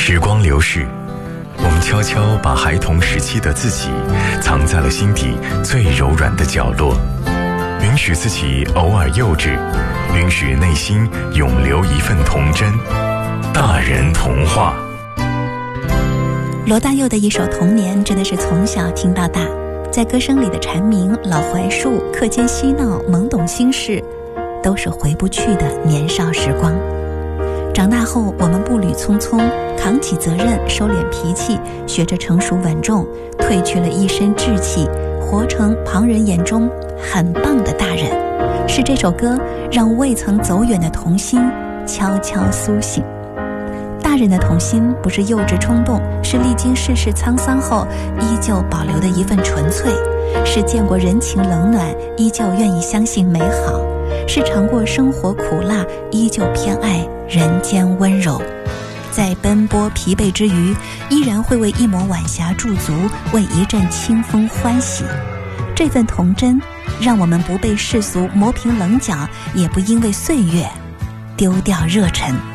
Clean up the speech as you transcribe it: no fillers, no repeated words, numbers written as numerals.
时光流逝，我们悄悄把孩童时期的自己藏在了心底最柔软的角落，允许自己偶尔幼稚，允许内心永留一份童真。大人童话。 罗大佑的一首《童年》真的是从小听到大，在歌声里的蝉鸣、老槐树、课间嬉闹、懵懂心事，都是回不去的年少时光。长大后，我们步履匆匆，扛起责任，收敛脾气，学着成熟稳重，褪去了一身稚气，活成旁人眼中很棒的大人。是这首歌让未曾走远的童心悄悄苏醒。大人的童心不是幼稚冲动，是历经世事沧桑后依旧保留的一份纯粹，是见过人情冷暖依旧愿意相信美好，是尝过生活苦辣依旧偏爱人间温柔。在奔波疲惫之余，依然会为一抹晚霞驻足，为一阵清风欢喜。这份童真让我们不被世俗磨平棱角，也不因为岁月丢掉热忱。